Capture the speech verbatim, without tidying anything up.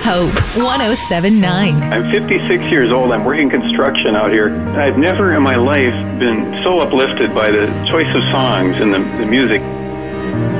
Hope one oh seven point nine. I'm fifty-six years old. I'm working construction out here. I've never in my life been so uplifted by the choice of songs and the, the music.